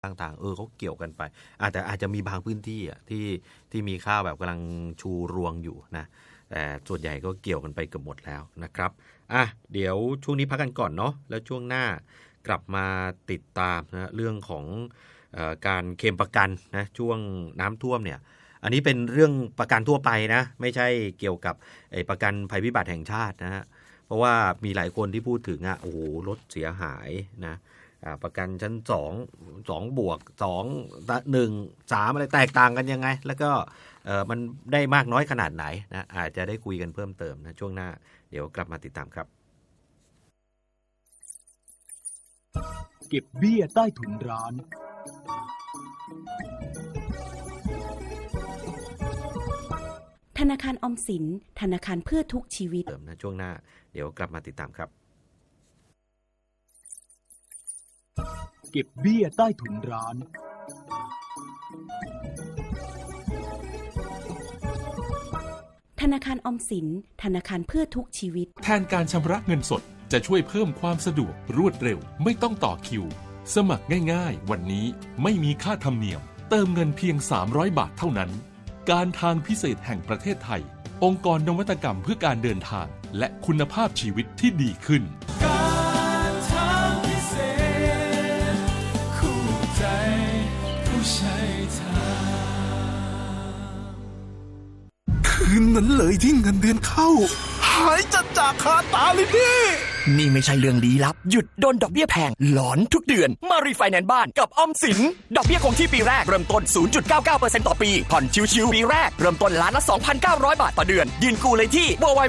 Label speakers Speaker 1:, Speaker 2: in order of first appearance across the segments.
Speaker 1: ต่างๆเขาเกี่ยวกันไปอาจจะมีบางพื้นที่ที่มีข้าวแบบกำลังชูรวงอยู่นะแต่ส่วนใหญ่ก็เกี่ยวกันไปเกือบหมดแล้วนะครับเดี๋ยวช่วงนี้พักกันก่อนเนาะแล้วช่วงหน้ากลับมาติดตามนะเรื่องของการเคลมประกันนะช่วงน้ำท่วมเนี่ยอันนี้เป็นเรื่องประกันทั่วไปนะไม่ใช่เกี่ยวกับประกันภัยพิบัติแห่งชาตินะฮะเพราะว่ามีหลายคนที่พูดถึงโอ้โหรถเสียหายนะประกันชั้น2 บวก2 1 3อะไรแตกต่างกันยังไงแล้วก็มันได้มากน้อยขนาดไหนนะอาจจะได้คุยกันเพิ่มเติมนะช่วงหน้าเดี๋ยวกลับมาติดตามครับ
Speaker 2: เก็บเบี้ยใต้ถุนร้าน
Speaker 3: ธนาคารออมสินธนาคารเพื่อทุกชีวิต
Speaker 1: เติมนะช่วงหน้าเดี๋ยวกลับมาติดตามครับ
Speaker 2: เก็บเบี้ยใต้ถุนร้าน
Speaker 3: ธนาคารออมสินธนาคารเพื่อทุกชีวิต
Speaker 4: แทนการชำระเงินสดจะช่วยเพิ่มความสะดวกรวดเร็วไม่ต้องต่อคิวสมัครง่ายๆวันนี้ไม่มีค่าธรรมเนียมเติมเงินเพียง300 บาทเท่านั้นการทางพิเศษแห่งประเทศไทยองค์กรนวัตกรรมเพื่อการเดินทางและคุณภาพชีวิตที่ดีขึ้น
Speaker 5: การทางพิเศษคู่ใจผู้ใช้ทาง
Speaker 6: คืนนั้นเลยที่เงินเดือนเข้าหายจัดจากคาตาเลยพี่
Speaker 7: นี่ไม่ใช่เรื่องลี้ลับหยุดโดนดอกเบี้ยแพงหลอนทุกเดือนมารีไฟแนนซ์บ้านกับออมสินดอกเบี้ยคงที่ปีแรกเริ่มต้น 0.99% ต่อปีผ่อนชิวๆปีแรกเริ่มต้นล้านละ 2,900 บาทต่อเดือนยืนกู้เลยที่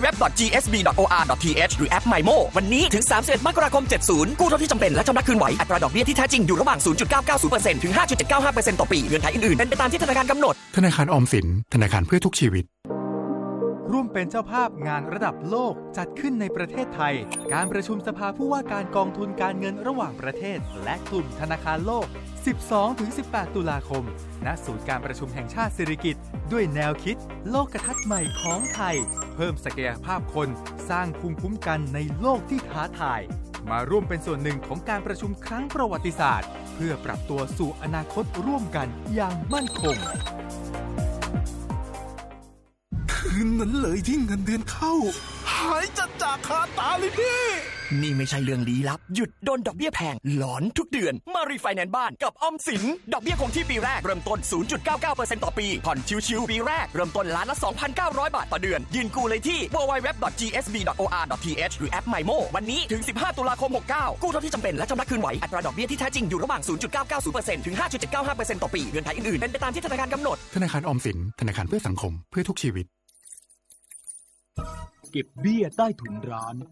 Speaker 7: www.gsb.or.th หรือแอป MyMo วันนี้ถึง31 มกราคม 70กู้เท่าที่จำเป็นและชำระคืนไหวอัตราดอกเบี้ยที่แท้จริงอยู่ระหว่าง 0.990% ถึง 5.795% ต่อปีเงื่อนไขอื่นๆเป็นไปตามที่ธนาคารกำหนด
Speaker 6: ธนาคารออมสินธนาคารเพื่อทุกชีวิต
Speaker 8: ร่วมเป็นเจ้าภาพงานระดับโลกจัดขึ้นในประเทศไทยการประชุมสภาผู้ว่าการกองทุนการเงินระหว่างประเทศและกลุ่มธนาคารโลก 12-18 ตุลาคมณศูนย์การประชุมแห่งชาติสิริกิติ์ด้วยแนวคิดโลกทัศน์ใหม่ของไทยเพิ่มศักยภาพคนสร้างภูมิคุ้มกันในโลกที่ท้าทายมาร่วมเป็นส่วนหนึ่งของการประชุมครั้งประวัติศาสตร์เพื่อปรับตัวสู่อนาคตร่วมกันอย่างมั่นคง
Speaker 6: คืนนั้นเลยที่เงินเดือนเข้าหายจัดจากคาตาเลยพี่
Speaker 7: นี่ไม่ใช่เรื่องลี้ลับหยุดโดนดอกเบี้ยแพงหลอนทุกเดือนมารีไฟแนนซ์บ้านกับออมสินดอกเบี้ยคงที่ปีแรกเริ่มต้น 0.99% ต่อปีผ่อนชิวๆปีแรกเริ่มต้นล้านละ 2,900 บาทต่อเดือนยืนกู้เลยที่ www.gsb.or.th หรือแอป MyMo วันนี้ถึง15 ตุลาคม 69กู้เท่าที่จำเป็นและชำระคืนไหวอัตราดอกเบี้ยที่แท้จริงอยู่ระหว่าง 0.990% ถึง 5.795% ต่อปีเงื่อนไขอื่นๆเป็นไปตามที่ธนาคารกำหนด
Speaker 6: ธนาคารออมสินธนาคารเพื่อสังคมเพื่อทุกชีวิต
Speaker 2: เก็บเบี้ยใต้ถุนร้าน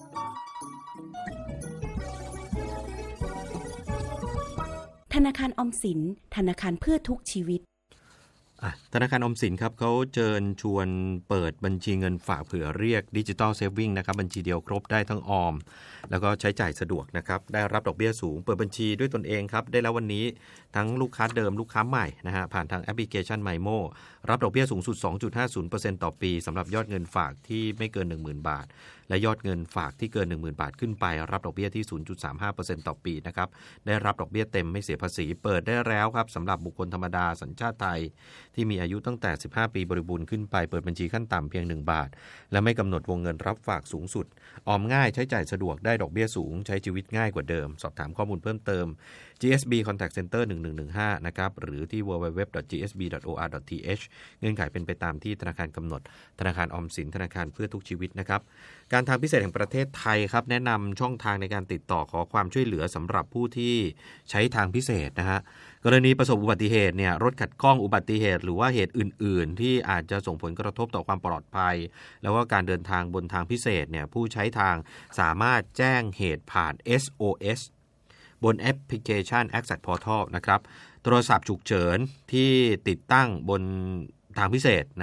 Speaker 3: ธนาคารออมสินธนาคารเพื่อทุกชีวิต
Speaker 1: ธนาคารออมสินครับเขาเชิญชวนเปิดบัญชีเงินฝากเผื่อเรียกดิจิตอลเซฟวิ่งนะครับบัญชีเดียวครบได้ทั้งออมแล้วก็ใช้จ่ายสะดวกนะครับได้รับดอกเบี้ยสูงเปิดบัญชีด้วยตนเองครับได้แล้ววันนี้ทั้งลูกค้าเดิมลูกค้าใหม่นะฮะผ่านทางแอปพลิเคชัน MyMo รับดอกเบี้ยสูงสุด 2.50% ต่อปีสำหรับยอดเงินฝากที่ไม่เกิน 10,000 บาทและยอดเงินฝากที่เกิน 10,000 บาทขึ้นไปรับดอกเบี้ยที่ 0.35% ต่อปีนะครับได้รับดอกเบี้ยเต็มไม่เสียภาษีเปิดได้แล้วครับสำหรับบุคคลธรรมดาสัญชาติไทยที่มีอายุตั้งแต่15 ปีบริบูรณ์ขึ้นไปเปิดบัญชีขั้นต่ำเพียง1 บาทและไม่กำหนดวงเงินรับฝากสูงสุดออมง่ายใช้จ่ายสะดวกได้ดอกเบี้ยสูงใช้ชีวิตง่ายกว่าเดิมสอบถามข้อมูลเพิ่มเติม GSB Contact Center 1115นะครับหรือที่ www.gsb.or.th เงื่อนไขเป็นไปตามที่ธนาคารกำหนดธนาคารออมสินธนาคารเพื่อทุกชีวิตนะครับการทางพิเศษแห่งประเทศไทยครับแนะนำช่องทางในการติดต่อขอความช่วยเหลือสำหรับผู้ที่ใช้ทางพิเศษนะฮะกรณีประสบอุบัติเหตุเนี่ยรถขัดข้องอุบัติเหตุหรือว่าเหตุอื่นๆที่อาจจะส่งผลกระทบต่อความปลอดภัยแล้วก็การเดินทางบนทางพิเศษเนี่ยผู้ใช้ทางสามารถแจ้งเหตุผ่าน SOS บนแอปพลิเคชัน Access Portal นะครับโทรศัพท์ฉุกเฉินที่ติดตั้งบนทางพิเศษนะ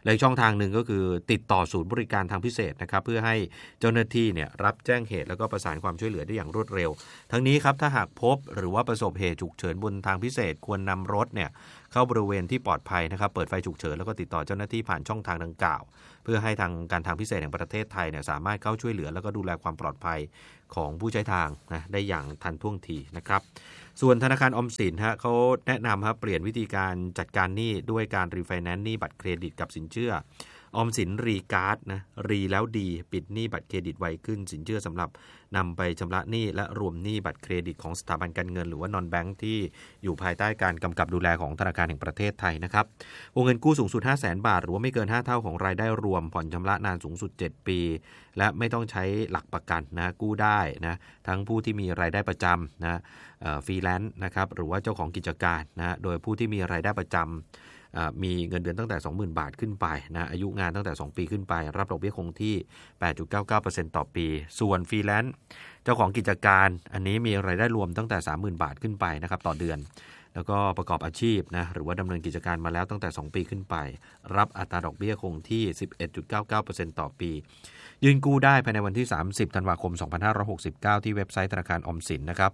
Speaker 1: และช่องทางหนึ่งก็คือติดต่อศูนย์บริการทางพิเศษนะครับเพื่อให้เจ้าหน้าที่เนี่ยรับแจ้งเหตุแล้วก็ประสานความช่วยเหลือได้อย่างรวดเร็วทั้งนี้ครับถ้าหากพบหรือว่าประสบเหตุฉุกเฉินบนทางพิเศษควรนำรถเนี่ยเข้าบริเวณที่ปลอดภัยนะครับเปิดไฟฉุกเฉินแล้วก็ติดต่อเจ้าหน้าที่ผ่านช่องทางดังกล่าวเพื่อให้ทางการทางพิเศษแห่งประเทศไทยเนี่ยสามารถเข้าช่วยเหลือแล้วก็ดูแลความปลอดภัยของผู้ใช้ทางนะได้อย่างทันท่วงทีนะครับส่วนธนาคารออมสินเขาแนะนำครับเปลี่ยนวิธีการจัดการหนี้ด้วยการรีไฟแนนซ์หนี้บัตรเครดิตกับสินเชื่อออมสินรีการ์ดนะรีแล้วดีปิดหนี้บัตรเครดิตไวขึ้นสินเชื่อสำหรับนำไปชำระหนี้และรวมหนี้บัตรเครดิตของสถาบันการเงินหรือว่านอนแบงค์ที่อยู่ภายใต้การกำกับดูแลของธนาคารแห่งประเทศไทยนะครับวงเงินกู้สูงสุด 500,000 บาทหรือว่าไม่เกิน5เท่าของรายได้รวมผ่อนชำระนานสูงสุด7ปีและไม่ต้องใช้หลักประกันนะกู้ได้นะทั้งผู้ที่มีรายได้ประจำนะฟรีแลนซ์นะครับหรือว่าเจ้าของกิจการนะโดยผู้ที่มีรายได้ประจำมีเงินเดือนตั้งแต่ 20,000 บาทขึ้นไปนะอายุงานตั้งแต่2ปีขึ้นไปรับดอกเบี้ยคงที่ 8.99% ต่อปีส่วนฟรีแลนซ์เจ้าของกิจการอันนี้มีรายได้รวมตั้งแต่ 30,000 บาทขึ้นไปนะครับต่อเดือนแล้วก็ประกอบอาชีพนะหรือว่าดำเนินกิจการมาแล้วตั้งแต่2ปีขึ้นไปรับอัตราดอกเบี้ยคงที่ 11.99% ต่อปียื่นกู้ได้ภายในวันที่30ธันวาคม2569ที่เว็บไซต์ธนาคารออมสินนะครับ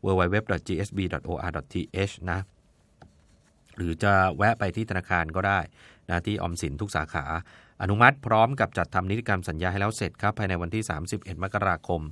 Speaker 1: www.gsb.or.th นะหรือจะแวะไปที่ธนาคารก็ได้นะที่ออมสินทุกสาขาอนุมัติพร้อมกับจัดทำนิติกรรมสัญญาให้แล้วเสร็จครับภายในวันที่31มกราคม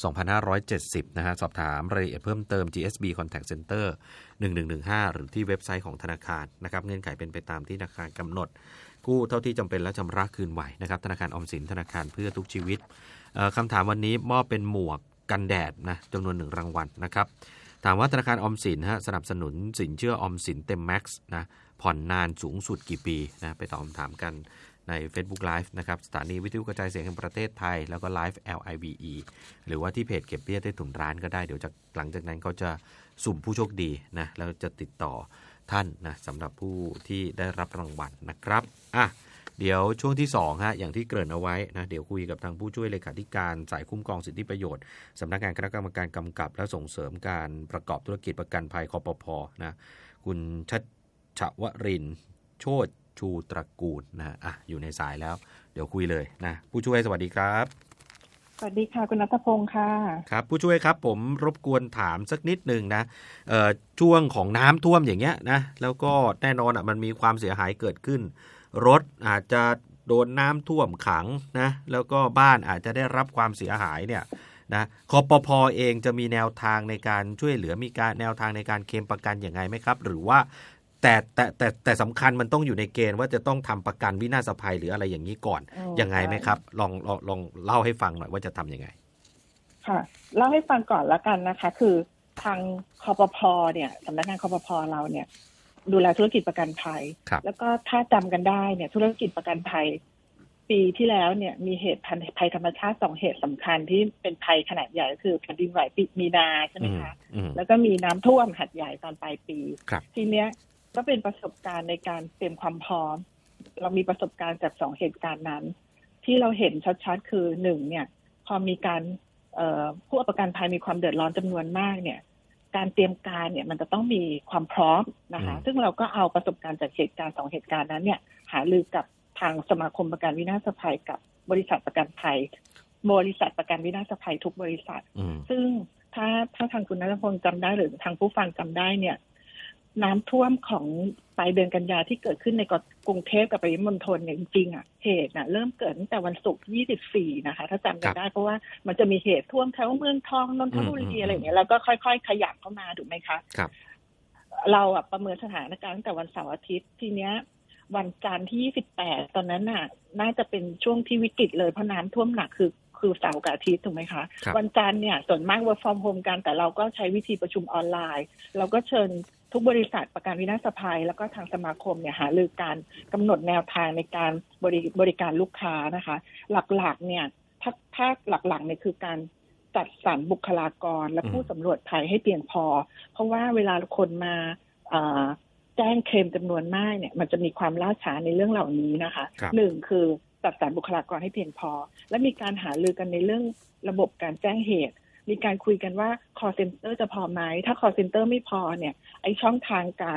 Speaker 1: 2570นะฮะสอบถามรายละเอียดเพิ่มเติม GSB Contact Center 1115หรือที่เว็บไซต์ของธนาคารนะครับเงื่อนไขเป็นไปตามที่ธนาคารกำหนดกู้เท่าที่จำเป็นและชำระคืนไหวนะครับธนาคารออมสินธนาคารเพื่อทุกชีวิตคำถามวันนี้มอบเป็นหมวกกันแดดนะจำนวน1รางวัลนะครับถามว่าธนาคารออมสินสนับสนุนสินเชื่อออมสินเต็มแม็กซ์นะผ่อนนานสูงสุดกี่ปีนะไปตอบคำถามกันใน Facebook Live นะครับสถานีวิทยุกระจายเสียงแห่งประเทศไทยแล้วก็ Live LIVE หรือว่าที่เพจเก็บเบี้ยใต้ถุนร้านก็ได้เดี๋ยวหลังจากนั้นเขาจะสุ่มผู้โชคดีนะแล้วจะติดต่อท่านนะสำหรับผู้ที่ได้รับรางวัลนะครับเดี๋ยวช่วงที่2อย่างที่เกริ่นเอาไว้นะเดี๋ยวคุยกับทางผู้ช่วยเลขาธิการสายคุ้มครองสิทธิประโยชน์สำนักงานคณะกรรมการกำกับและส่งเสริมการประกอบธุรกิจประกันภัยคปภ.นะคุณชัชวรินทร์โชติชูตระกูลนะอยู่ในสายแล้วเดี๋ยวคุยเลยนะผู้ช่วยสวัสดีครับ
Speaker 9: สวัสดีค่ะคุณณัฐพงศ์ค่ะ
Speaker 1: ครับผู้ช่วยครับผมรบกวนถามสักนิดนึงนะช่วงของน้ำท่วมอย่างเงี้ยนะแล้วก็แน่นอนมันมีความเสียหายเกิดขึ้นรถอาจจะโดนน้ำท่วมขังนะแล้วก็บ้านอาจจะได้รับความเสียหายเนี่ยนะคปภ.เองจะมีแนวทางในการช่วยเหลือมีการแนวทางในการเคลมประกันอย่างไรไหมครับหรือว่าแต่สำคัญมันต้องอยู่ในเกณฑ์ว่าจะต้องทำประกันวินาศภัยหรืออะไรอย่างนี้ก่อนยังไงไหมครับลองเล่าให้ฟังหน่อยว่าจะทำยังไง
Speaker 9: ค่ะเล่าให้ฟังก่อนละกันนะคะคือทางคปภ.เนี่ยสำนักงานคปภ.เราเนี่ยดูแลธุรกิจประกันภัยแล้วก็ถ้าจำกันได้เนี่ยธุรกิจประกันภัยปีที่แล้วเนี่ยมีเหตุภัยธรรมชาติ2เหตุสำคัญที่เป็นภัยขนาดใหญ่ก็คือแผ่นดินไหวปีมีนาใช่ไหมคะแล้วก็มีน้ำท่วมหัดใหญ่ตอนปลายปีทีเนี้ยก็เป็นประสบการณ์ในการเตรียมความพร้อมเรามีประสบการณ์จาก2เหตุการณ์นั้นที่เราเห็นชัดๆคือ1เนี่ยพอมีการผู้ประกันภัยมีความเดือดร้อนจำนวนมากเนี่ยการเตรียมการเนี่ยมันจะต้องมีความพร้อมนะคะซึ่งเราก็เอาประสบการณ์จากเหตุการณ์2เหตุการณ์นั้นเนี่ยหารือกับทางสมาคมประกันวินาศภัยกับบริษัทประกันภัยบริษัทประกันวินาศภัยทุกบริษัทซึ่งถ้าทางคุณณัฐพงศ์จำได้หรือทางผู้ฟังจำได้เนี่ยน้ำท่วมของปลายเดือนกันยาที่เกิดขึ้นในกรุงเทพกับปริมณฑลเนี่ยจริงๆเหตุเริ่มเกิดตั้งแต่วันศุกร์24นะคะถ้าจำกันได้เพราะว่ามันจะมีเหตุท่วมแถวเมืองทองนนทบุรีอะไรอย่างเงี้ยแล้วก็ค่อยๆขยับเข้ามาถูกไหมคะครับเราประเมินสถานการณ์ตั้งแต่วันเสาร์อาทิตย์ทีเนี้ยวันจันทร์ที่28ตอนนั้นน่าจะเป็นช่วงที่วิกฤตเลยเพราะน้ำท่วมหนักคือเสาร์กับอาทิตย์ถูกไหมคะวันจันทร์เนี่ยส่วนมาก work from home กันแต่เราก็ใช้วิธีประชุมออนไลน์เราก็เชิญทุกบริษัทประกันวินาศภัยแล้วก็ทางสมาคมเนี่ยหารือการกำหนดแนวทางในการบริการลูกค้านะคะหลักๆเนี่ยถ้าหลักๆเนี่ยคือการจัดสรรบุคลากรและผู้สำรวจภัยให้เพียงพอเพราะว่าเวลาคนมาแจ้งเคลมจำนวนมากเนี่ยมันจะมีความล่าช้าในเรื่องเหล่านี้นะคะ1คือจัดสรรบุคลากรให้เพียงพอและมีการหารือกันในเรื่องระบบการแจ้งเหตุมีการคุยกันว่า call center จะพอไหมถ้า call center ไม่พอเนี่ยไอช่องทางการ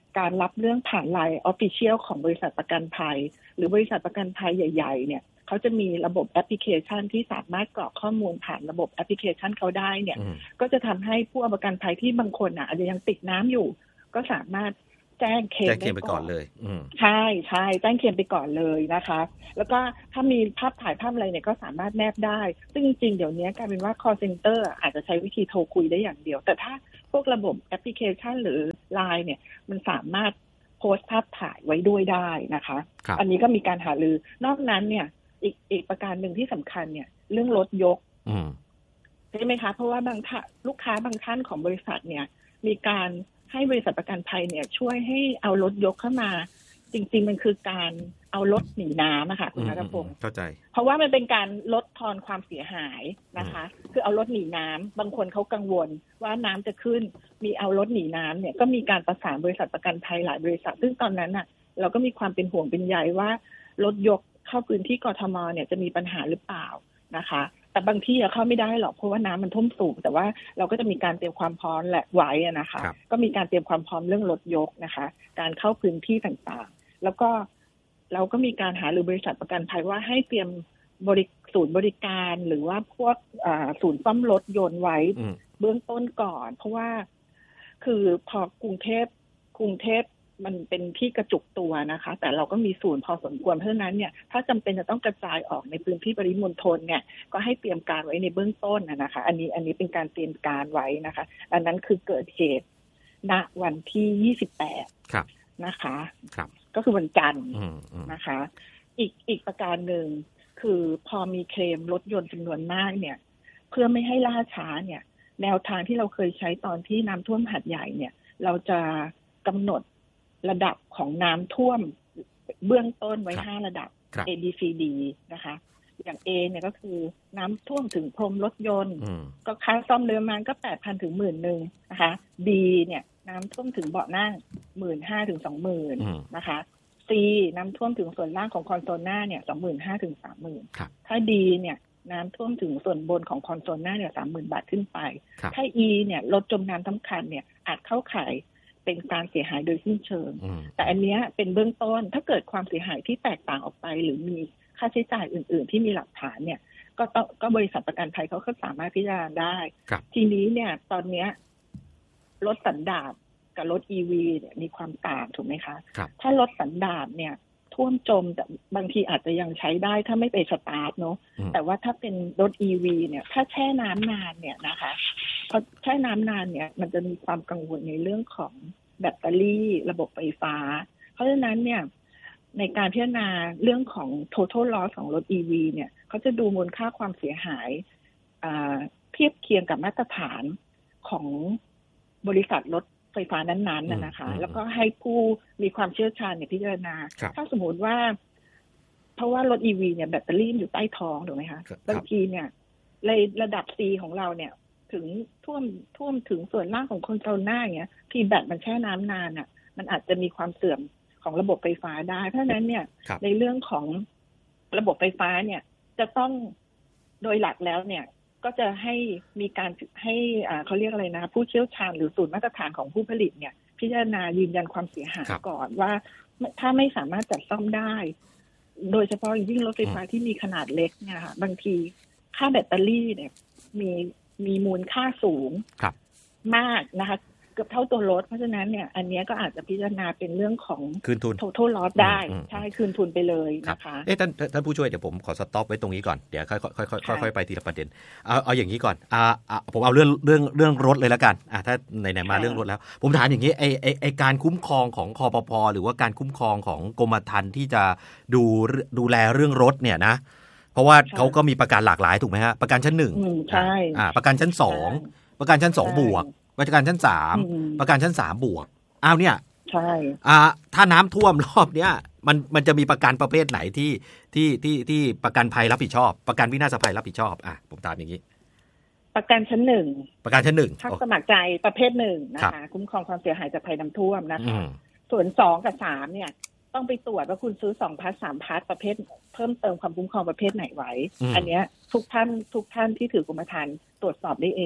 Speaker 9: การรับเรื่องผ่าน LINE Official ของบริษัทประกันภัยหรือบริษัทประกันภัยใหญ่ๆเนี่ยเขาจะมีระบบแอปพลิเคชันที่สามารถกรอกข้อมูลผ่านระบบแอปพลิเคชันเขาได้เนี่ยก็จะทำให้ผู้เอาประกันภัยที่บางคนอาจจะยังติดน้ำอยู่ก็สามารถแจ้งเคลมไปก่อนเลยใช่ใช่แจ้งเคลมไปก่อนเลยนะคะแล้วก็ถ้ามีภาพถ่ายภาพอะไรเนี่ยก็สามารถแนบได้ซึ่งจริงๆเดี๋ยวนี้กลายเป็นว่า call center อาจจะใช้วิธีโทรคุยได้อย่างเดียวแต่ถ้าพวกระบบแอปพลิเคชันหรือ LINE เนี่ยมันสามารถโพสต์ภาพถ่ายไว้ด้วยได้นะคะอันนี้ก็มีการหารือนอกนั้นเนี่ยอีกประการหนึ่งที่สำคัญเนี่ยเรื่องรถยกใช่ไหมคะเพราะว่าลูกค้าบางท่านของบริษัทเนี่ยมีการให้บริษัทประกันภัยเนี่ยช่วยให้เอารถยกเข้ามาจริงๆมันคือการเอารถหนีน้ำอะค่ะคุณนัทพงศ์
Speaker 1: เข้าใจ
Speaker 9: เพราะว่ามันเป็นการลดทอนความเสียหายนะคะคือเอารถหนีน้ำบางคนเขากังวลว่าน้ำจะขึ้นมีเอารถหนีน้ำเนี่ยก็มีการประสานบริษัทประกันภัยหลายบริษัทซึ่งตอนนั้นน่ะเราก็มีความเป็นห่วงเป็นใยว่ารถยกเข้าพื้นที่กทมเนี่ยจะมีปัญหาหรือเปล่านะคะแต่บางที่เข้าไม่ได้หรอกเพราะว่าน้ำมันท่วมสูงแต่ว่าเราก็จะมีการเตรียมความพร้อมแหละไว้นะคะก็มีการเตรียมความพร้อมเรื่องรถยกนะคะการเข้าพื้นที่ต่างๆแล้วก็เราก็มีการหารือบริษัทประกันภัยว่าให้เตรียมศูนย์บริการหรือว่าพวกศูนย์ซ่อมรถยนต์ไว้เบื้องต้นก่อนเพราะว่าคือพอกรุงเทพมันเป็นที่กระจุกตัวนะคะแต่เราก็มีศูนย์พอสมควรเพราะฉะนั้นเนี่ยถ้าจำเป็นจะต้องกระจายออกในพื้นที่ปริมณฑลเนี่ยก็ให้เตรียมการไว้ในเบื้องต้นนะคะอันนี้เป็นการเตรียมการไว้นะคะอันนั้นคือเกิดเหตุณวันที่28
Speaker 1: ครับ
Speaker 9: นะคะ
Speaker 1: ครับ
Speaker 9: ก็คือวันจันทร์นะคะอีกประการหนึ่งคือพอมีเคลมรถยนต์จำนวนมากเนี่ยเพื่อไม่ให้ล่าช้าเนี่ยแนวทางที่เราเคยใช้ตอนที่น้ำท่วมหาดใหญ่เนี่ยเราจะกำหนดระดับของน้ำท่วมเบื้องต้นไว้5ระดับ A B C D นะคะอย่าง A เนี่ยก็คือน้ำท่วมถึงพรมรถยนต์ก็ค่าซ่อมเรือมันก็ 8,000 ถึง 10,000 นะคะ B เนี่ยน้ำท่วมถึงเบาะนั่ง 15,000 ถึง 20,000 นะคะ C น้ำท่วมถึงส่วนล่างของคอนโซลหน้าเนี่ย 25,000 ถึง 30,000 ถ้า D เนี่ยน้ำท่วมถึงส่วนบนของคอนโซลหน้าเนี่ย 30,000 บาทขึ้นไปถ้า E เนี่ยรถจมน้ำทั้งคันเนี่ยอาจเข้าข่ายเป็นการเสียหายโดยสิ้นเชิงแต่อันนี้เป็นเบื้องต้นถ้าเกิดความเสียหายที่แตกต่างออกไปหรือมีค่าใช้จ่ายอื่นๆที่มีหลักฐานเนี่ยก็บริษัทประกันภัยเขาก็สามารถพิจารณาได้ทีนี้เนี่ยตอนนี้รถสันดาปกับรถ EV เนี่ยมีความต่างถูกไหมคะถ้ารถสันดาปเนี่ยท่วมจมแต่บางทีอาจจะยังใช้ได้ถ้าไม่ไปสตาร์ทเนาะแต่ว่าถ้าเป็นรถ EV เนี่ยถ้าแช่น้ำนานเนี่ยนะคะพอแช่น้ำนานเนี่ยมันจะมีความกังวลในเรื่องของแบตเตอรี่ระบบไฟฟ้าเพราะฉะนั้นเนี่ยในการพิจารณาเรื่องของ total loss ของรถ EV เนี่ยเขาจะดูมูลค่าความเสียหายเทียบเคียงกับมาตรฐานของบริษัทรถไฟฟ้านั้นๆนะคะแล้วก็ให้ผู้มีความเชี่ยวชาญเนี่ยพิจารณาถ้าสมมติว่าเพราะว่ารถ EV เนี่ยแบตเตอรี่อยู่ใต้ท้องถูกไหมคะบางทีเนี่ยในระดับ C ของเราเนี่ยถึงท่วมถึงส่วนล่างของคอนโซลหน้าอย่างเงี้ยที่แบตมันแช่น้ำนานอ่ะมันอาจจะมีความเสื่อมของระบบไฟฟ้าได้เพราะฉะนั้นเนี่ยในเรื่องของระบบไฟฟ้าเนี่ยจะต้องโดยหลักแล้วเนี่ยก็จะให้มีการให้เขาเรียกอะไรนะผู้เชี่ยวชาญหรือศูนย์มาตรฐานของผู้ผลิตเนี่ยพิจารณายืนยันความเสียหายก่อนว่าถ้าไม่สามารถจัดซ่อมได้โดยเฉพาะยิ่งรถไฟฟ้าที่มีขนาดเล็กเนี่ยค่ะบางทีค่าแบตเตอรี่เนี่ยมีมูลค่าสูงมากนะคะเกือบเท่าตัวรถเพราะฉะนั้นเนี่ยอันนี้ก็อาจจะพิจารณาเป็นเรื่องของ
Speaker 1: คืนทุน
Speaker 9: total loss ได้ใช่คืนทุนไปเลยนะคะ
Speaker 1: ท่านผู้ช่วยเดี๋ยวผมขอสต็อปไว้ตรงนี้ก่อนเดี๋ยวค่อยไปทีละประเด็นเอาอย่างนี้ก่อนผมเอาเรื่องรถเลยแล้วกันถ้าไหนๆมาเรื่องรถแล้วผมถามอย่างนี้ไอการคุ้มครองของคปภ.หรือว่าการคุ้มครองของกรมธรรม์ที่จะดูแลเรื่องรถเนี่ยนะเพราะว่าเขาก็มีประกันหลากหลายถูกไหมฮะประกันชั้น1
Speaker 9: ใช่
Speaker 1: ประกันชั้น2ประกันชั้น2บวกประกันชั้น3ประกันชั้น3บวกเนี่ย
Speaker 9: ใช่
Speaker 1: ถ้าน้ำท่วมรอบเนี้ยมันจะมีประกันประเภทไหนที่ประกันภัยรับผิดชอบประกันวินาศภัยรับผิดชอบผมถามอย่างนี้
Speaker 9: ประกันชั้น1
Speaker 1: ประกันชั้น1
Speaker 9: ถ้าสมัครใจประเภท1นะคะคุ้มครองความเสียหายจากภัยน้ำท่วมนะคะส่วน2กับ3เนี่ยต้องไปตรวจว่าคุณซื้อ2พาร์ท3พาร์ทประเภทเพิ่มเติมความคุ้มครองประเภทไหนไว้อันเนี้ยทุกท่านที่ถือกรมธรรม์ตรวจสอบได้เอง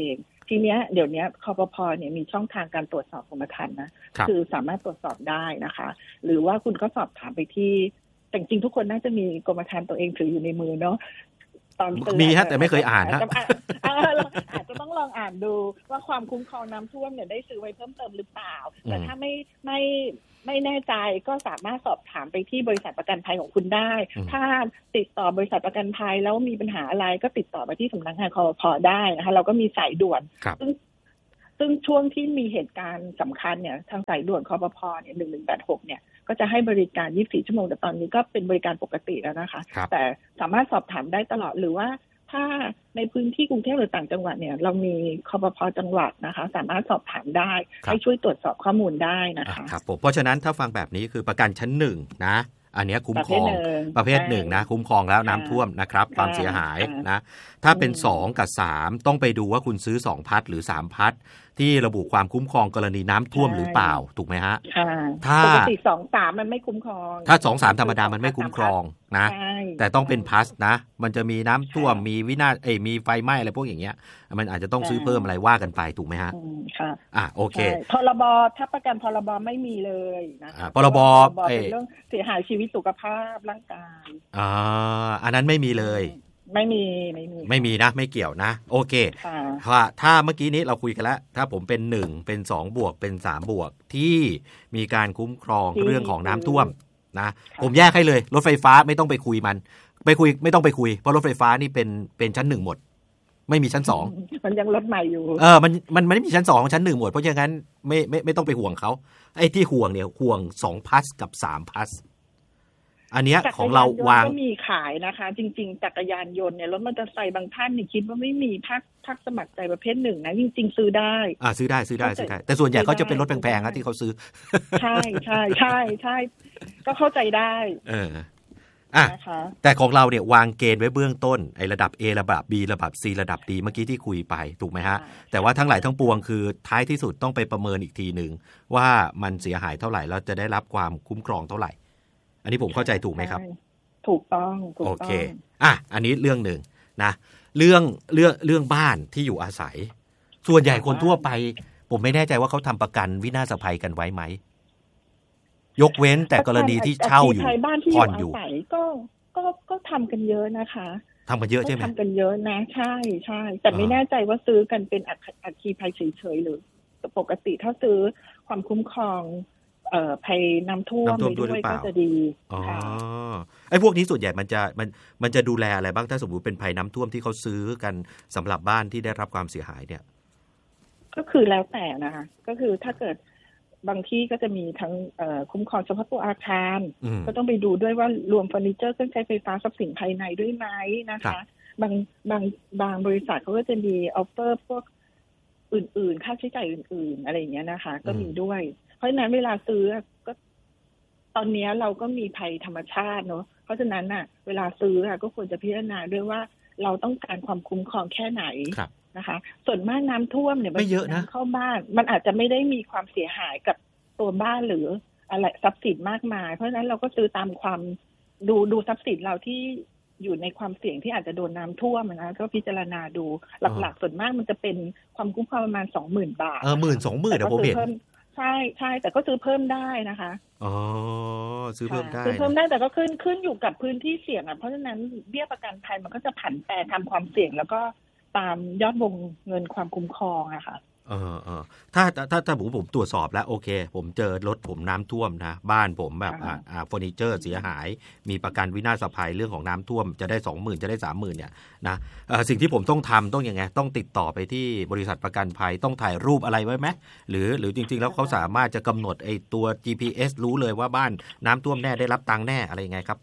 Speaker 9: ทีเนี้ยเดี๋ยวนี้คปภ.เนี่ยมีช่องทางการตรวจสอบกรมธรรม์นะคือสามารถตรวจสอบได้นะคะหรือว่าคุณก็สอบถามไปที่แต่จริงทุกคนน่าจะมีกรมธรรม์ตัวเองถืออยู่ในมือเนาะตอน
Speaker 1: มีฮะแต่ไม่เคยอ่านฮะ
Speaker 9: เราอาจจะต้องลองอ่านดูว่าความคุ้มครองน้ำท่วมเนี่ยได้ซื้อไว้เพิ่มเติมหรือเปล่าแต่ถ้าไม่แน่ใจก็สามารถสอบถามไปที่บริษัทประกันภัยของคุณได้ถ้าติดต่อบริษัทประกันภัยแล้วมีปัญหาอะไรก็ติดต่อไปที่สำนักงานคปภ.ได้นะคะเราก็มีสายด่วนซึ่งช่วงที่มีเหตุการณ์สำคัญเนี่ยทางสายด่วนคปภ.เนี่ย1186เนี่ยก็จะให้บริการ24ชั่วโมงแต่ตอนนี้ก็เป็นบริการปกติแล้วนะคะแต่สามารถสอบถามได้ตลอดหรือว่าถ้าในพื้นที่กรุงเทพหรือต่างจังหวัดเนี่ยเรามีคปภ.จังหวัดนะคะสามารถสอบถามได้ให้ช่วยตรวจสอบข้อมูลได้นะคะ
Speaker 1: ครับผมเพราะฉะนั้นถ้าฟังแบบนี้คือประกันชั้น1นะอันนี้คุ้มครองประเภท1นะคุ้มครองแล้วน้ำท่วมนะครับความเสียหายนะถ้าเป็น2กับ3ต้องไปดูว่าคุณซื้อ2พัดหรือ3พัดที่ระบุความคุ้มครองกรณีน้ำท่วมหรือเปล่าถูกไหมฮะถ้า
Speaker 9: ปกติ2-3มันไม่คุ้มครอง
Speaker 1: ถ้า2-3ธรรมดามันไม่คุ้มครองนะแต่ต้องเป็นพัสนะมันจะมีน้ำท่วมมีวินาศมีไฟไหม้อะไรพวกอย่างเงี้ยมันอาจจะต้องซื้อเพิ่มอะไรว่ากันไปถูกไหมฮะ
Speaker 9: ค่ะ
Speaker 1: โอเค
Speaker 9: พรบถ้าประกันพรบไม่มีเลยนะคะ
Speaker 1: พรบ
Speaker 9: เป็นเรื่องเสียหายชีวิตสุขภาพร่างกาย
Speaker 1: อันนั้นไม่มีเลย
Speaker 9: ไม่มี
Speaker 1: นะไม่เกี่ยวนะโอเคถ้าเมื่อกี้นี้เราคุยกันแล้วถ้าผมเป็น1เป็น2บวกเป็น3บวกที่มีการคุ้มครองเรื่องของน้ำท่วมนะผมแยกให้เลยรถไฟฟ้าไม่ต้องไปคุยไม่ต้องไปคุยเพราะรถไฟฟ้านี่เป็นชั้น1หมดไม่มีชั้น2
Speaker 9: มันยังรถใหม่อยู่
Speaker 1: มันไม่มีชั้น2ชั้น1หมดเพราะฉะนั้นไม่ต้องไปห่วงเขาไอ้ที่ห่วงเนี่ยห่วง2พัสกับ3พัสอันเนี้ยของเราวาง
Speaker 9: ก็มีขายนะคะจริงๆจักรยานยนต์เนี่ยรถมอเตอร์ไซค์บางท่านนี่คิดว่าไม่มีพักสมัครใจประเภท1นะจริงๆซื้อได้
Speaker 1: ซื้อได้แต่ส่วนใหญ่เขาจะเป็นรถแพงๆนะที่เขาซื้อ
Speaker 9: ใช่ก็เข้าใจได้
Speaker 1: นะคะแต่ของเราเนี่ยวางเกณฑ์ไว้เบื้องต้นไอ้ระดับ A ระดับ B ระดับ C ระดับ D เมื่อกี้ที่คุยไปถูกไหมฮะแต่ว่าทั้งหลายทั้งปวงคือท้ายที่สุดต้องไปประเมินอีกทีนึงว่ามันเสียหายเท่าไหร่แล้วจะได้รับความคุ้มครองเท่าไหร่อันนี้ผมเข้าใจถูกไหมครับ
Speaker 9: ถูกต้อง
Speaker 1: โอเคอันนี้เรื่องหนึ่งนะเรื่องบ้านที่อยู่อาศัยส่วนใหญ่คนทั่วไปผมไม่แน่ใจว่าเขาทำประกันวินาศภัยกันไว้ไหมยกเว้นแต่กรณีที่เช่าอยู่ผ่อนอยู่
Speaker 9: ก็ทำกันเยอะนะคะ
Speaker 1: ทำกันเยอะใช่ไหม
Speaker 9: ทำกันเยอะนะใช่แต่ไม่แน่ใจว่าซื้อกันเป็นอัคคีภัยเฉยๆหรือปกติถ้าซื้อความคุ้มครองภัยน้ำท่วมด้วยก็จะดี
Speaker 1: ไอ้พวกนี้ส่วนใหญ่มันจะดูแลอะไรบ้างถ้าสมมติเป็นภัยน้ำท่วมที่เขาซื้อกันสำหรับบ้านที่ได้รับความเสียหายเนี่ย
Speaker 9: ก็คือแล้วแต่นะคะก็คือถ้าเกิดบางที่ก็จะมีทั้งคุ้มครองเฉพาะตัวอาคารก็ต้องไปดูด้วยว่ารวมเฟอร์นิเจอร์เครื่องใช้ไฟฟ้าทรัพย์สินภายในด้วยไหมนะคะบางบริษัทเขาก็จะมีออฟเฟอร์พวกอื่นๆค่าใช้จ่ายอื่นๆอะไรอย่างเงี้ยนะคะก็มีด้วยเพราะฉะนั้นเวลาซื้อก็ตอนนี้เราก็มีภัยธรรมชาติเนอะเพราะฉะนั้นเวลาซื้อก็ควรจะพิจารณาด้วยว่าเราต้องการความคุ้มครองแค่ไหนนะคะส่วนมากน้ำท่วมเนี่ย
Speaker 1: ไม่เยอะนะ
Speaker 9: เข้าบ้านมันอาจจะไม่ได้มีความเสียหายกับตัวบ้านหรืออะไรทรัพย์สินมากมายเพราะฉะนั้นเราก็ซื้อตามความดูทรัพย์สินเราที่อยู่ในความเสี่ยงที่อาจจะโดนน้ำท่วมนะก็พิจารณาดูหลักๆส่วนมากมันจะเป็นความคุ้มครองประมาณ 20,000 บาท
Speaker 1: 10,000-20,000นะผมเห็น
Speaker 9: ใช่แต่ก็ซื้อเพิ่มได้นะคะ
Speaker 1: ซื้อเพิ่มได้
Speaker 9: ซื้อเพิ่มได้แต่ก็ขึ้นอยู่กับพื้นที่เสี่ยงเพราะฉะนั้นเบี้ยประกันภัยมันก็จะผันแปรตามความเสี่ยงแล้วก็ตามยอดวงเงินความคุ้มครองอะค่ะ
Speaker 1: ถ้าผมตรวจสอบแล้วโอเคผมเจอรถผมน้ำท่วมนะบ้านผมแบบเฟอร์นิเจอร์เสียหายมีประกันวินาศภัยเรื่องของน้ำท่วมจะได้ 20,000 จะได้ 30,000 เนี่ยนะสิ่งที่ผมต้องทำต้องยังไงต้องติดต่อไปที่บริษัทประกันภัยต้องถ่ายรูปอะไรไว้ไหมหรือจริงๆแล้วเขาสามารถจะกำหนดไอ้ตัว GPS รู้เลยว่าบ้านน้ำท่วมแน่ได้รับตังค์แน่อะไรยังไงครับ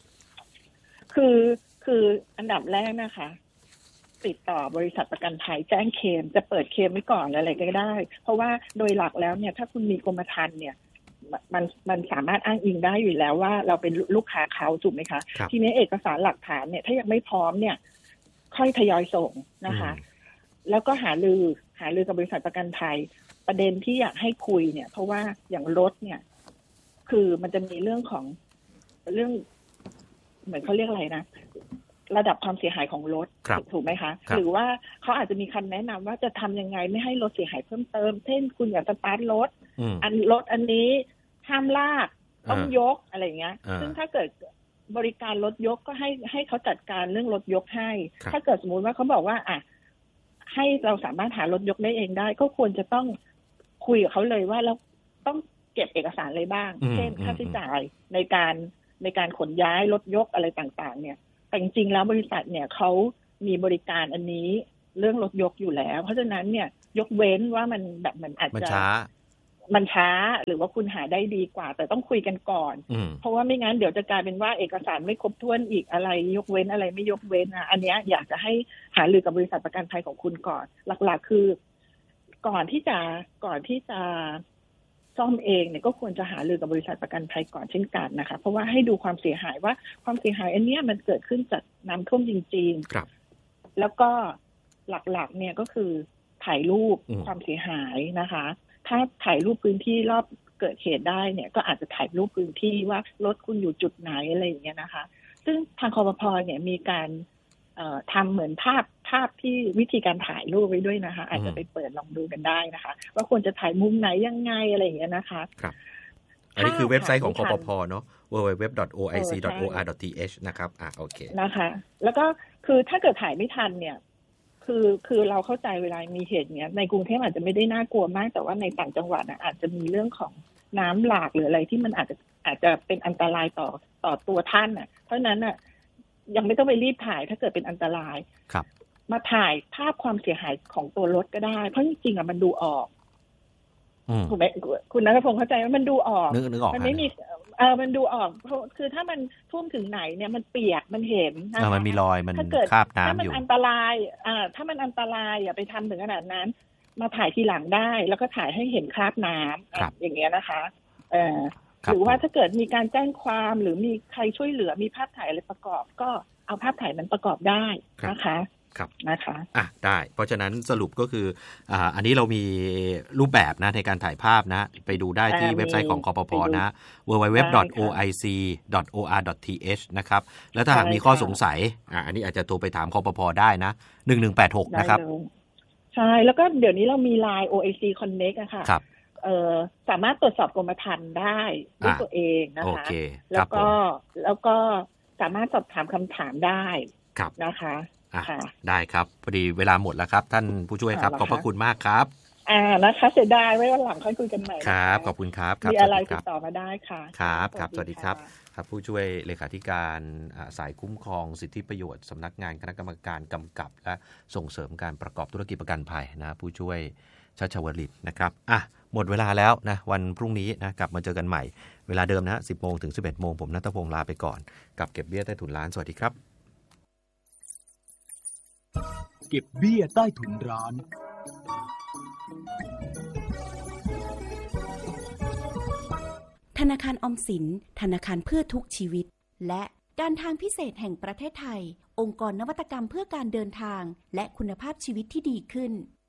Speaker 9: คืออันดับแรกนะคะติดต่อบริษัทประกันภัยแจ้งเคลมจะเปิดเคลมไว้ก่อนอะไรก็ได้เพราะว่าโดยหลักแล้วเนี่ยถ้าคุณมีกรมธรรม์เนี่ยมันสามารถอ้างอิงได้อยู่แล้วว่าเราเป็นลูกค้าเขาถูกไหมคะทีนี้เอกสารหลักฐานเนี่ยถ้ายังไม่พร้อมเนี่ยค่อยทยอยส่งนะคะแล้วก็หารือกับบริษัทประกันภัยประเด็นที่อยากให้คุยเนี่ยเพราะว่าอย่างรถเนี่ยคือมันจะมีเรื่องเหมือนเขาเรียกอะไรนะระดับความเสียหายของรถถูกไหมคะหรือว่าเขาอาจจะมีคำแนะนำว่าจะทำยังไงไม่ให้รถเสียหายเพิ่มเติมเช่นคุณอยากสตาร์ทรถอันนี้ห้ามลากต้องยกอะไรอย่างเงี้ยซึ่งถ้าเกิดบริการรถยกก็ให้เขาจัดการเรื่องรถยกให้ถ้าเกิดสมมุติว่าเขาบอกว่าให้เราสามารถหารถยกได้เองได้ก็ควรจะต้องคุยกับเขาเลยว่าเราต้องเก็บเอกสารอะไรบ้างเช่นค่าใช้จ่ายในการขนย้ายรถยกอะไรต่างๆเนี่ยแต่จริงๆแล้วบริษัทเนี่ยเขามีบริการอันนี้เรื่องรถยกอยู่แล้วเพราะฉะนั้นเนี่ยยกเว้นว่ามันแบบมันอาจจะมันช้าหรือว่าคุณหาได้ดีกว่าแต่ต้องคุยกันก่อนเพราะว่าไม่งั้นเดี๋ยวจะกลายเป็นว่าเอกสารไม่ครบถ้วนอีกอะไรยกเว้นอะไรไม่ยกเว้นอันนี้อยากจะให้หารือกับบริษัทประกันภัยของคุณก่อนหลักๆคือก่อนที่จะซ่อมเองเนี่ยก็ควรจะหารือกับบริษัทประกันภัยก่อนเช่นกันนะคะเพราะว่าให้ดูความเสียหายว่าความเสียหายอันนี้มันเกิดขึ้นจากน้ำท่วมจริงๆ
Speaker 1: ครับ
Speaker 9: แล้วก็หลักๆเนี่ยก็คือถ่ายรูปความเสียหายนะคะถ้าถ่ายรูปพื้นที่รอบเกิดเหตุได้เนี่ยก็อาจจะถ่ายรูปพื้นที่ว่ารถคุณอยู่จุดไหนอะไรอย่างเงี้ยนะคะซึ่งทางคปภ.เนี่ยมีการทำเหมือนภาพที่วิธีการถ่ายรูปไว้ด้วยนะคะอาจจะไปเปิดลองดูกันได้นะคะว่าควรจะถ่ายมุมไหนยังไงอะไรอย่างเงี้ยนะคะ
Speaker 1: ครับอันนี้คือเว็บไซต์ของคปภ.เนาะ www.oic.or.th นะครับโอเค
Speaker 9: นะคะแล้วก็คือถ้าเกิดถ่ายไม่ทันเนี่ยคือเราเข้าใจเวลามีเหตุเนี้ยในกรุงเทพอาจจะไม่ได้น่ากลัวมากแต่ว่าในต่างจังหวัดอาจจะมีเรื่องของน้ำหลากหรืออะไรที่มันอาจจะเป็นอันตรายต่อตัวท่านเพราะฉะนั้นยังไม่ต้องไปรีบถ่ายถ้าเกิดเป็นอันตราย
Speaker 1: ครับ
Speaker 9: มาถ่ายภาพความเสียหายของตัวรถก็ได้เพราะจริงๆมันดูออกถูกไหมคุณณัฐพงศ์เข้าใจว่ามันดูออกมันไม่มีมันดูออกคือถ้ามันท่วมถึงไหนเนี่ยมันเปียกมันเห็น
Speaker 1: มันมีรอยมันคราบน้ำอยู่
Speaker 9: ถ้ามันอันตรายถ้ามันอันตรายอย่าไปทำถึงขนาดนั้นมาถ่ายทีหลังได้แล้วก็ถ่ายให้เห็นคราบน้ำอย่างเงี้ยนะคะหรือว่าถ้าเกิดมีการแจ้งความหรือมีใครช่วยเหลือมีภาพถ่ายอะไรประกอบก็เอาภาพถ่ายนั้นประกอบได้นะคะ
Speaker 1: ครับ
Speaker 9: นะคะ
Speaker 1: ได้เพราะฉะนั้นสรุปก็คืออันนี้เรามีรูปแบบนะในการถ่ายภาพนะไปดูได้ที่เว็บไซต์ของคปภ.นะ www.oic.or.th นะครับแล้วถ้าหากมีข้อสงสัยอันนี้อาจจะโทรไปถามคปภ.ได้นะ1186นะครับ
Speaker 9: ใช่แล้วก็เดี๋ยวนี้เรามี LINE OIC Connect อะค่ะสามารถตรวจสอบกรมธรรม์ได้ด้วยตัวเองนะคะแล้วก็สามารถสอบถามคำถามได้นะคะ
Speaker 1: ได้ครับพอดีเวลาหมดแล้วครับท่านผู้ช่วยครับขอบพระคุณมากครับ
Speaker 9: นะคะเสียดายไว้วันหลังค่อยคุยกันใหม่
Speaker 1: ครับขอบคุณครับ
Speaker 9: มีอะไรติดต่อมาได้ค่ะ
Speaker 1: ครับสวัสดีครับครับผู้ช่วยเลขาธิการสายคุ้มครองสิทธิประโยชน์สำนักงานคณะกรรมการกำกับและส่งเสริมการประกอบธุรกิจประกันภัยนะผู้ช่วยชัชวลิตนะครับหมดเวลาแล้วนะวันพรุ่งนี้นะกลับมาเจอกันใหม่เวลาเดิมนะ 10 โมงถึง 11 โมงผมณัฐพงษ์ลาไปก่อนกับเก็บเบี้ยใต้ถุนร้านสวัสดีครับ
Speaker 2: เก็บเบี้ยใต้ถุนร้าน
Speaker 3: ธนาคารออมสินธนาคารเพื่อทุกชีวิตและการทางพิเศษแห่งประเทศไทยองค์กรนวัตกรรมเพื่อการเดินทางและคุณภาพชีวิตที่ดีขึ้น